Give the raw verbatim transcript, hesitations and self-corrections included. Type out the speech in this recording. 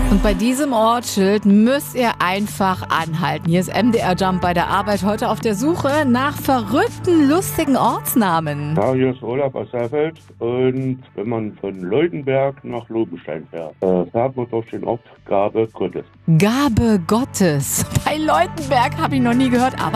Und bei diesem Ortsschild müsst ihr einfach anhalten. Hier ist M D R Jump bei der Arbeit, heute auf der Suche nach verrückten, lustigen Ortsnamen. Ja, hier ist Olaf aus Seefeld und wenn man von Leutenberg nach Lobenstein fährt, äh, fährt man durch den Ort Gabe Gottes. Gabe Gottes. Bei Leutenberg habe ich noch nie gehört, aber